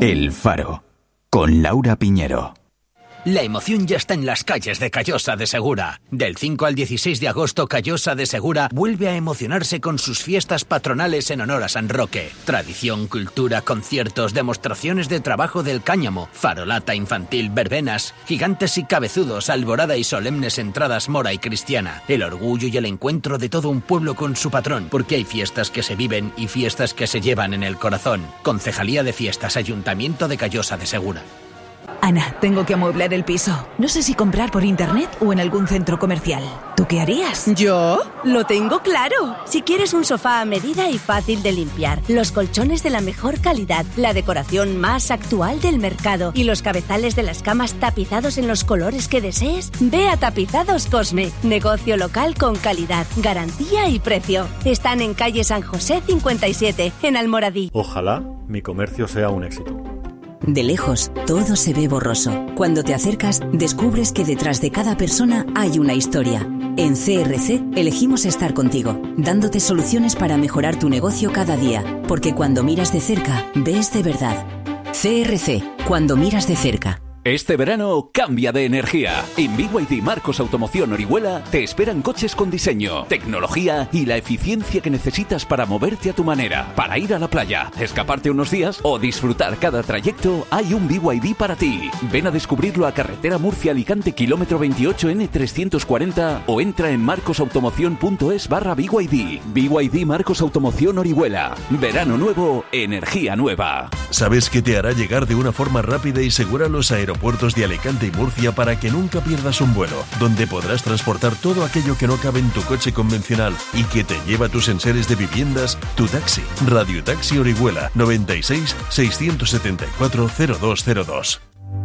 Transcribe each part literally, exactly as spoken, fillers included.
El Faro, con Laura Piñero. La emoción ya está en las calles de Callosa de Segura. Del cinco al dieciséis de agosto, Callosa de Segura vuelve a emocionarse con sus fiestas patronales en honor a San Roque. Tradición, cultura, conciertos, demostraciones de trabajo del cáñamo, farolata infantil, verbenas, gigantes y cabezudos, alborada y solemnes entradas mora y cristiana. El orgullo y el encuentro de todo un pueblo con su patrón, porque hay fiestas que se viven y fiestas que se llevan en el corazón. Concejalía de Fiestas, Ayuntamiento de Callosa de Segura. Ana, tengo que amueblar el piso. No sé si comprar por internet o en algún centro comercial. ¿Tú qué harías? ¿Yo? Lo tengo claro. Si quieres un sofá a medida y fácil de limpiar, los colchones de la mejor calidad, la decoración más actual del mercado y los cabezales de las camas tapizados en los colores que desees, ve a Tapizados Cosme. Negocio local con calidad, garantía y precio. Están en calle San José cincuenta y siete, en Almoradí. Ojalá mi comercio sea un éxito. De lejos, todo se ve borroso. Cuando te acercas, descubres que detrás de cada persona hay una historia. En C R C elegimos estar contigo, dándote soluciones para mejorar tu negocio cada día. Porque cuando miras de cerca, ves de verdad. C R C, cuando miras de cerca. Este verano cambia de energía. En B Y D Marcos Automoción Orihuela te esperan coches con diseño, tecnología y la eficiencia que necesitas para moverte a tu manera. Para ir a la playa, escaparte unos días o disfrutar cada trayecto, hay un B Y D para ti. Ven a descubrirlo a Carretera Murcia-Alicante, kilómetro veintiocho N trescientos cuarenta o entra en marcosautomoción.es barra BYD. B Y D Marcos Automoción Orihuela. Verano nuevo, energía nueva. ¿Sabes qué te hará llegar de una forma rápida y segura a los aeropuertos? Aeropuertos de Alicante y Murcia para que nunca pierdas un vuelo, donde podrás transportar todo aquello que no cabe en tu coche convencional y que te lleva a tus enseres de viviendas, tu taxi. Radio Taxi Orihuela, noventa y seis, seiscientos setenta y cuatro, cero dos cero dos.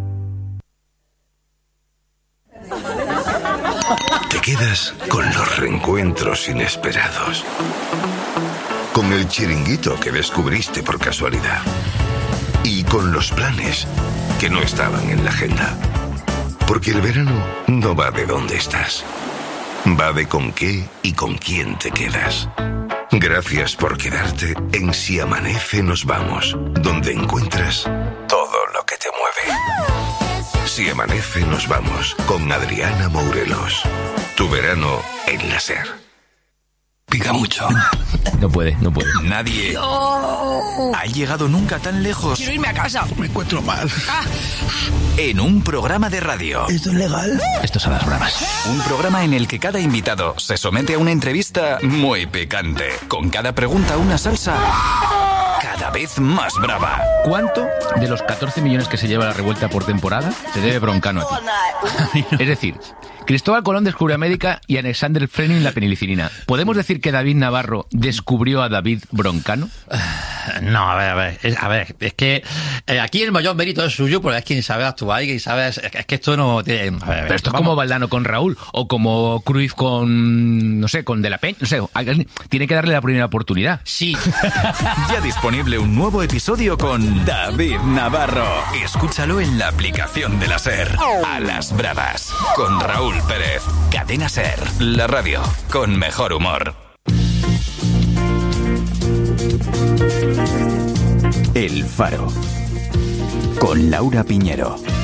Te quedas con los reencuentros inesperados, con el chiringuito que descubriste por casualidad y con los planes que no estaban en la agenda. Porque el verano no va de dónde estás, va de con qué y con quién te quedas. Gracias por quedarte en Si Amanece Nos Vamos, donde encuentras todo lo que te mueve. Si Amanece Nos Vamos, con Adriana Mourelos. Tu verano en la SER. Pica mucho. No puede, no puede. Nadie no. ha llegado nunca tan lejos. Quiero irme a casa. Me encuentro mal. Ah. En un programa de radio. ¿Esto es legal? Estos son las bravas. Un programa en el que cada invitado se somete a una entrevista muy picante. Con cada pregunta una salsa cada vez más brava. ¿Cuánto de los catorce millones que se lleva la revuelta por temporada se debe Broncano a ti? Es decir, Cristóbal Colón descubrió América y Alexander Fleming la penicilina. ¿Podemos decir que David Navarro descubrió a David Broncano? No, a ver, a ver, es, a ver, es que eh, aquí el mayor mérito es suyo porque es quien sabe actuar y quien sabe, es, es que esto no tiene... A ver, Pero esto es vamos. como Valdano con Raúl o como Cruyff con, no sé, con De la Peña, no sé, tiene que darle la primera oportunidad. Sí. Ya disponible un nuevo episodio con David Navarro. Escúchalo en la aplicación de la SER. A las bravas, con Raúl Pérez. Cadena SER, la radio con mejor humor. El Faro, con Laura Piñero.